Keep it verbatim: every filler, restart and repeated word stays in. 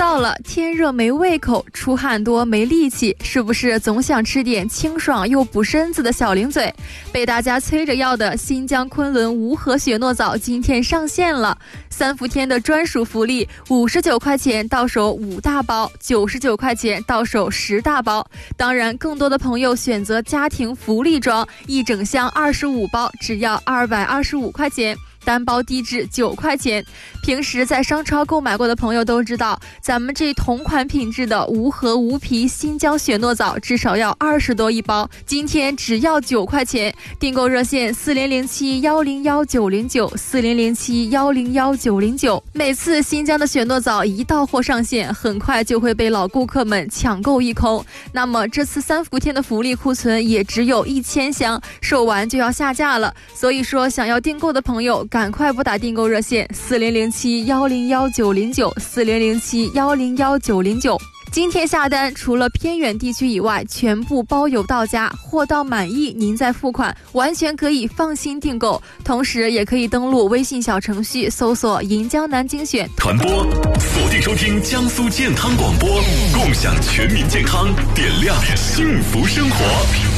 到了，天热没胃口，出汗多没力气，是不是总想吃点清爽又补身子的小零嘴？被大家催着要的新疆昆仑无核雪诺枣今天上线了，三伏天的专属福利，五十九块钱到手五大包，九十九块钱到手十大包。当然，更多的朋友选择家庭福利装，一整箱二十五包，只要二百二十五块钱。单包低至九块钱。平时在商超购买过的朋友都知道，咱们这同款品质的无核无皮新疆雪诺枣至少要二十多一包，今天只要九块钱。订购热线四零零七幺零幺九零九四零零七幺零幺九零九。每次新疆的雪诺枣一到货上线，很快就会被老顾客们抢购一空。那么这次三伏天的福利库存也只有一千箱，售完就要下架了。所以说，想要订购的朋友，赶快拨打订购热线四零零七幺零幺九零九四零零七幺零幺九零九。今天下单除了偏远地区以外，全部包邮到家，货到满意您再付款，完全可以放心订购。同时也可以登录微信小程序搜索银江南精选传播，锁定收听江苏健康广播，共享全民健康，点亮幸福生活。